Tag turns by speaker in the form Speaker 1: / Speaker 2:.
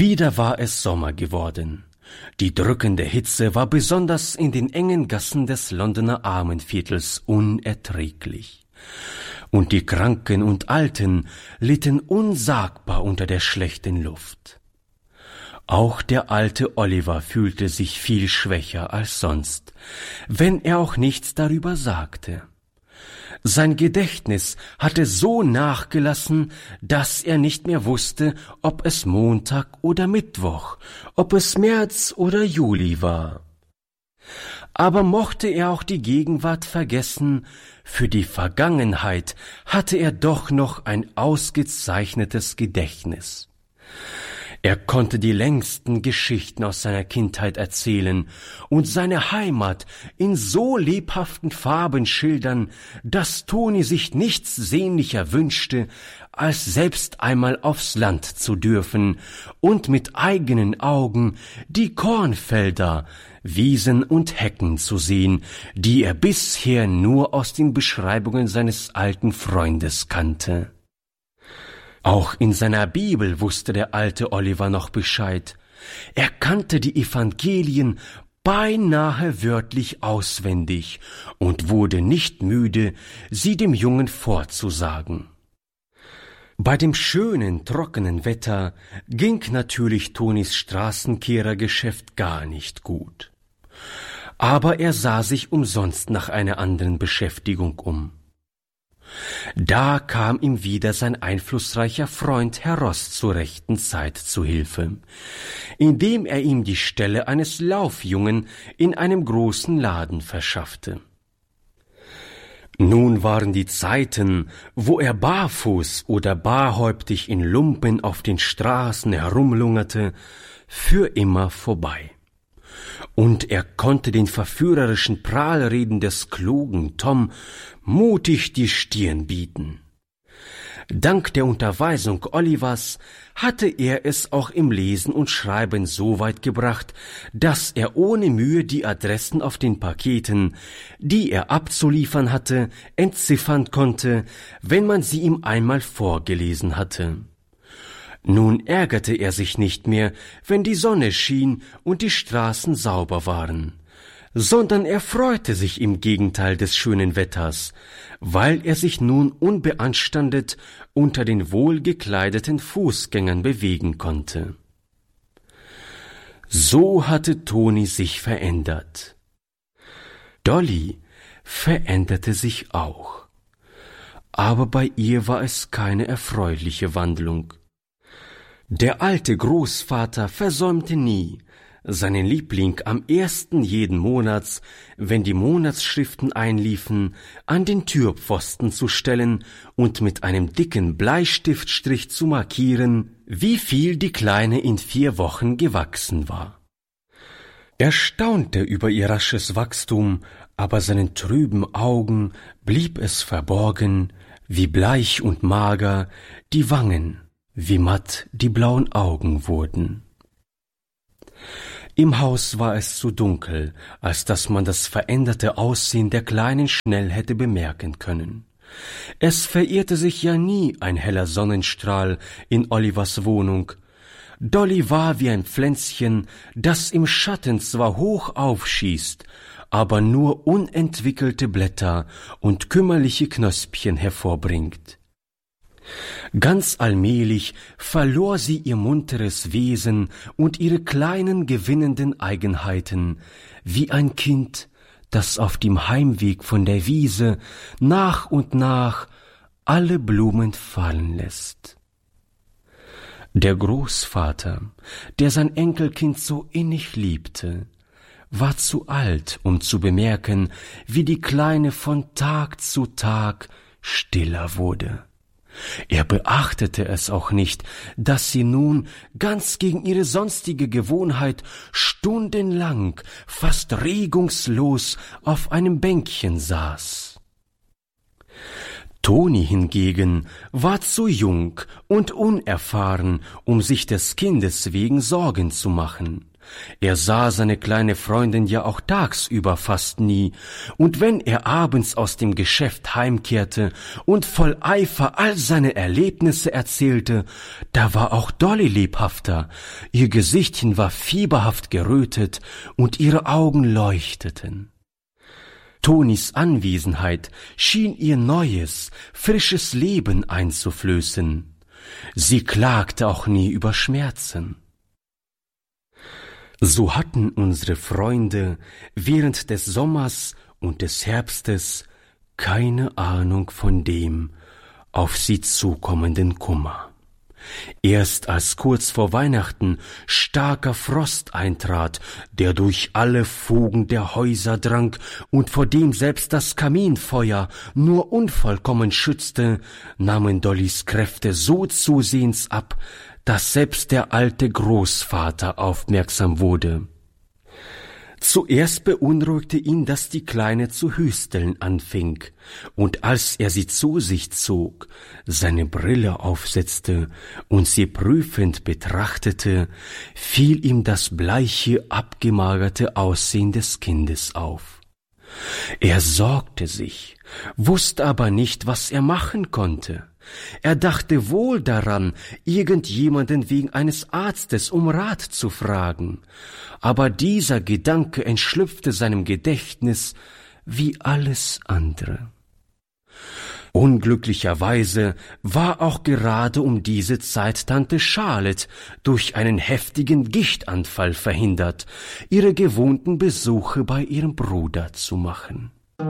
Speaker 1: Wieder war es Sommer geworden. Die drückende Hitze war besonders in den engen Gassen des Londoner Armenviertels unerträglich. Und die Kranken und Alten litten unsagbar unter der schlechten Luft. Auch der alte Oliver fühlte sich viel schwächer als sonst, wenn er auch nichts darüber sagte. Sein Gedächtnis hatte so nachgelassen, dass er nicht mehr wusste, ob es Montag oder Mittwoch, ob es März oder Juli war. Aber mochte er auch die Gegenwart vergessen, für die Vergangenheit hatte er doch noch ein ausgezeichnetes Gedächtnis. Er konnte die längsten Geschichten aus seiner Kindheit erzählen und seine Heimat in so lebhaften Farben schildern, dass Toni sich nichts sehnlicher wünschte, als selbst einmal aufs Land zu dürfen und mit eigenen Augen die Kornfelder, Wiesen und Hecken zu sehen, die er bisher nur aus den Beschreibungen seines alten Freundes kannte. Auch in seiner Bibel wusste der alte Oliver noch Bescheid. Er kannte die Evangelien beinahe wörtlich auswendig und wurde nicht müde, sie dem Jungen vorzusagen. Bei dem schönen, trockenen Wetter ging natürlich Tonis Straßenkehrergeschäft gar nicht gut. Aber er sah sich umsonst nach einer anderen Beschäftigung um. Da kam ihm wieder sein einflussreicher Freund Herr Ross zur rechten Zeit zu Hilfe, indem er ihm die Stelle eines Laufjungen in einem großen Laden verschaffte. Nun waren die Zeiten, wo er barfuß oder barhäuptig in Lumpen auf den Straßen herumlungerte, für immer vorbei. Und er konnte den verführerischen Prahlreden des klugen Tom mutig die Stirn bieten. Dank der Unterweisung Olivers hatte er es auch im Lesen und Schreiben so weit gebracht, dass er ohne Mühe die Adressen auf den Paketen, die er abzuliefern hatte, entziffern konnte, wenn man sie ihm einmal vorgelesen hatte. Nun ärgerte er sich nicht mehr, wenn die Sonne schien und die Straßen sauber waren, sondern er freute sich im Gegenteil des schönen Wetters, weil er sich nun unbeanstandet unter den wohlgekleideten Fußgängern bewegen konnte. So hatte Toni sich verändert. Dolly veränderte sich auch, aber bei ihr war es keine erfreuliche Wandlung. Der alte Großvater versäumte nie, seinen Liebling am 1. jeden Monats, wenn die Monatsschriften einliefen, an den Türpfosten zu stellen und mit einem dicken Bleistiftstrich zu markieren, wie viel die Kleine in 4 Wochen gewachsen war. Er staunte über ihr rasches Wachstum, aber seinen trüben Augen blieb es verborgen, wie bleich und mager die Wangen, wie matt die blauen Augen wurden. Im Haus war es zu dunkel, als dass man das veränderte Aussehen der Kleinen schnell hätte bemerken können. Es verirrte sich ja nie ein heller Sonnenstrahl in Olivers Wohnung. Dolly war wie ein Pflänzchen, das im Schatten zwar hoch aufschießt, aber nur unentwickelte Blätter und kümmerliche Knöspchen hervorbringt. Ganz allmählich verlor sie ihr munteres Wesen und ihre kleinen gewinnenden Eigenheiten, wie ein Kind, das auf dem Heimweg von der Wiese nach und nach alle Blumen fallen lässt. Der Großvater, der sein Enkelkind so innig liebte, war zu alt, um zu bemerken, wie die Kleine von Tag zu Tag stiller wurde. Er beachtete es auch nicht, dass sie nun ganz gegen ihre sonstige Gewohnheit stundenlang, fast regungslos auf einem Bänkchen saß. Toni hingegen war zu jung und unerfahren, um sich des Kindes wegen Sorgen zu machen, Er sah seine kleine Freundin ja auch tagsüber fast nie, und wenn er abends aus dem Geschäft heimkehrte und voll Eifer all seine Erlebnisse erzählte, da war auch Dolly lebhafter, ihr Gesichtchen war fieberhaft gerötet und ihre Augen leuchteten. Tonis Anwesenheit schien ihr neues, frisches Leben einzuflößen. Sie klagte auch nie über Schmerzen. So hatten unsere Freunde während des Sommers und des Herbstes keine Ahnung von dem auf sie zukommenden Kummer. Erst als kurz vor Weihnachten starker Frost eintrat, der durch alle Fugen der Häuser drang und vor dem selbst das Kaminfeuer nur unvollkommen schützte, nahmen Dollys Kräfte so zusehends ab, dass selbst der alte Großvater aufmerksam wurde. Zuerst beunruhigte ihn, dass die Kleine zu hüsteln anfing, und als er sie zu sich zog, seine Brille aufsetzte und sie prüfend betrachtete, fiel ihm das bleiche, abgemagerte Aussehen des Kindes auf. Er sorgte sich, wusste aber nicht, was er machen konnte. Er dachte wohl daran, irgendjemanden wegen eines Arztes um Rat zu fragen, aber dieser Gedanke entschlüpfte seinem Gedächtnis wie alles andere. Unglücklicherweise war auch gerade um diese Zeit Tante Charlotte durch einen heftigen Gichtanfall verhindert, ihre gewohnten Besuche bei ihrem Bruder zu machen.